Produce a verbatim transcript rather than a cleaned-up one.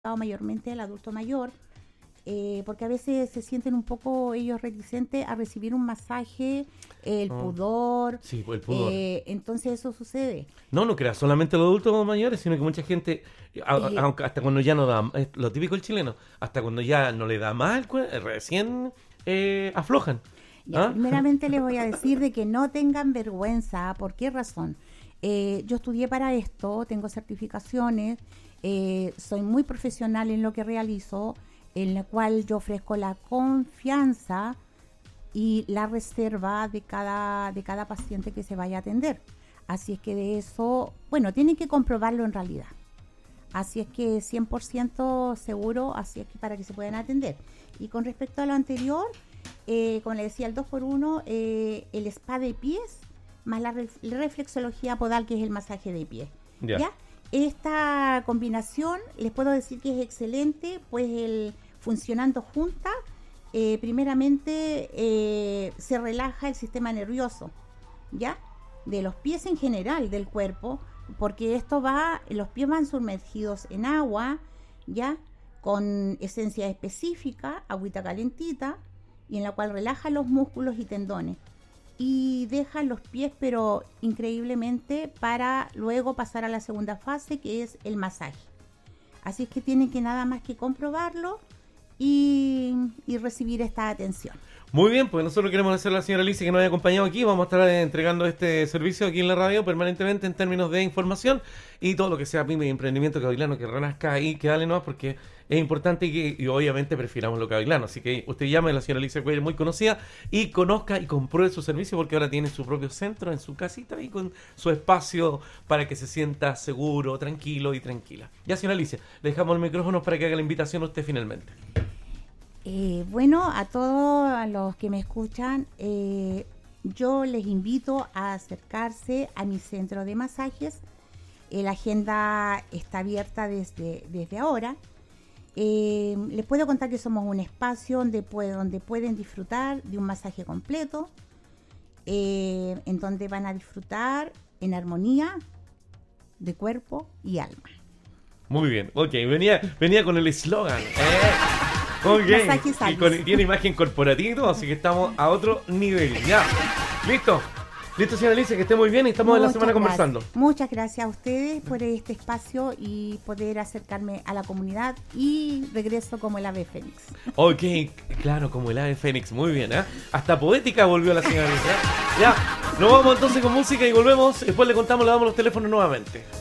mayormente al adulto mayor, eh, porque a veces se sienten un poco ellos reticentes a recibir un masaje, eh, el Oh. pudor, Sí, pues el pudor. eh, entonces eso sucede. No, no creas solamente los adultos mayores, sino que mucha gente, a- a- Eh, aunque hasta cuando ya no da, es lo típico del chileno, hasta cuando ya no le da más, el cue- recién eh, aflojan. Ya, ¿Ah? primeramente les voy a decir de que no tengan vergüenza. ¿Por qué razón? Eh, yo estudié para esto, tengo certificaciones, eh, soy muy profesional en lo que realizo, en la cual yo ofrezco la confianza y la reserva de cada, de cada paciente que se vaya a atender. Así es que de eso, bueno, tienen que comprobarlo en realidad. Así es que cien por ciento seguro, así es que para que se puedan atender. Y con respecto a lo anterior, eh, como le decía, el dos por uno, eh, el spa de pies, más la, ref- la reflexología podal, que es el masaje de pies. Ya. ¿Ya? Esta combinación, les puedo decir que es excelente, pues el funcionando junta, eh, primeramente eh, se relaja el sistema nervioso, ¿ya? De los pies en general, del cuerpo, porque esto va, los pies van sumergidos en agua, ¿ya? Con esencia específica, agüita calentita, y en la cual relaja los músculos y tendones. Y deja los pies, pero increíblemente, para luego pasar a la segunda fase, que es el masaje. Así es que tienen que nada más que comprobarlo y, y recibir esta atención. Muy bien, pues nosotros queremos agradecerle a la señora Alicia que nos haya acompañado aquí. Vamos a estar eh, entregando este servicio aquí en la radio permanentemente en términos de información y todo lo que sea pyme y emprendimiento cavilano que renazca ahí, que dale nomás porque es importante y, que, y obviamente prefiramos lo cavilano. Así que usted llame a la señora Alicia Cuellar, muy conocida, y conozca y compruebe su servicio porque ahora tiene su propio centro en su casita y con su espacio para que se sienta seguro, tranquilo y tranquila. Ya, señora Alicia, le dejamos el micrófono para que haga la invitación a usted finalmente. Eh, bueno, a todos los que me escuchan, eh, yo les invito a acercarse a mi centro de masajes. Eh, la agenda está abierta desde, desde ahora. Eh, les puedo contar que somos un espacio donde, puede, donde pueden disfrutar de un masaje completo, eh, en donde van a disfrutar en armonía de cuerpo y alma. Muy bien, ok, venía, venía con el eslogan. ¿eh? Ok, Masajes y con, Alice. tiene imagen corporativa y todo, así que estamos a otro nivel. Ya, listo. Listo, señora Alicia, que esté muy bien y estamos en la Muchas semana gracias. conversando. Muchas gracias a ustedes por este espacio y poder acercarme a la comunidad, y regreso como el ave fénix. Ok, claro, como el ave fénix, muy bien, ¿eh? Hasta poética volvió la señora Alicia. Ya, nos vamos entonces con música y volvemos. Después le contamos, le damos los teléfonos nuevamente.